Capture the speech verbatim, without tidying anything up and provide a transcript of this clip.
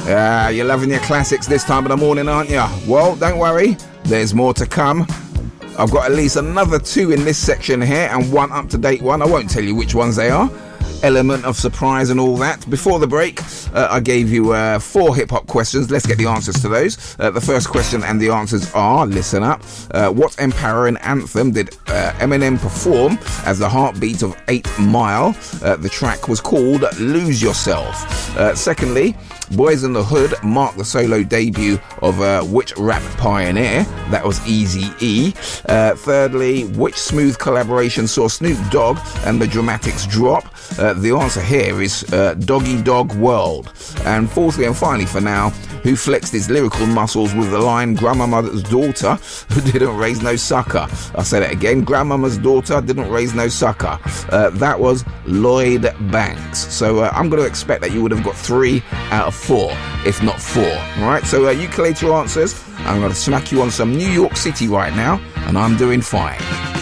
Uh, you're loving your classics this time of the morning, aren't you? Well, don't worry, there's more to come. I've got at least another two in this section here and one up-to-date one. I won't tell you which ones they are. Element of surprise and all that. Before the break, uh, I gave you uh, four hip-hop questions. Let's get the answers to those. Uh, the first question and the answers are, listen up, uh, what empowering anthem did uh, Eminem perform as the heartbeat of eight mile? Uh, the track was called Lose Yourself. Uh, secondly, Boys in the Hood marked the solo debut of uh, which rap pioneer? That was Eazy-E. Uh, thirdly, which smooth collaboration saw Snoop Dogg and the Dramatics drop? Uh, the answer here is uh, Doggy Dog World. And fourthly and finally for now, who flexed his lyrical muscles with the line Grandmama's daughter who didn't raise no sucker? I'll say that again, Grandmama's daughter didn't raise no sucker. Uh, that was Lloyd Banks. So uh, I'm going to expect that you would have got three out of four, if not four. Alright, so uh, you collate your answers. I'm going to smack you on some New York City right now, and I'm doing fine.